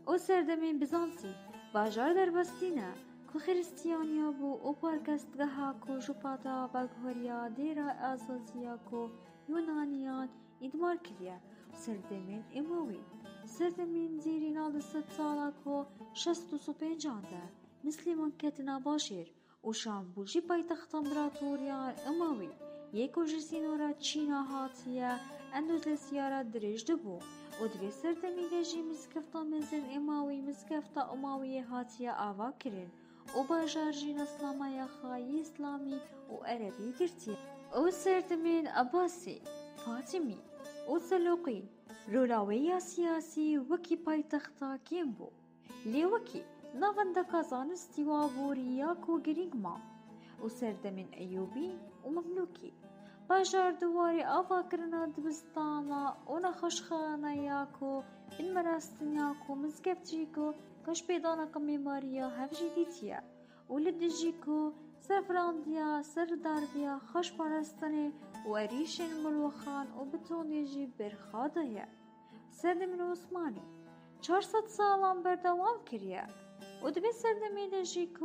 او سردمین بیزانسی باجار در بستینه که خریستیانیا بو او پارکستگاها کو جوپاتا بگهوریا دیرا آزازیا کو یونانیان ادمار کریه سردمین اموی سردمین زیری نال 100 سالا کو 65 ده مسلمان کتنا باشیر و شام بوجی پایتخت امپراتوریان اموی یکو جسینورا چینا هاتیه اندوزلسیارا درجده بو و دوی سردمینه جی مسکفتا مزن اماوی مسکفتا اماوی هاتیه آوا کرن و باجار جی نسلامای خایی اسلامی و عربی گرتیه و سردمین عباسی فاطمی و سلوقی رولاوی سیاسی وکی پایتختا کیم بو لی وکی نافندکا زانستی و بوریا کو گرینگ ما و سردمین ایوبی و مملوکی باجار دواری آوا کرنا دبستانا و نخشخانا یاکو این مراستنیا کو مزگفت جیکو کش پیدانا کمیماریا هفجی دیتیا و لدجی کو سرفراندیا سرداربیا خوش پارستنه و اریشن ملوخان و بتونی جی برخادایه سردمین عثمانی 400 سالان بردوام کریه و دبی سردمین جی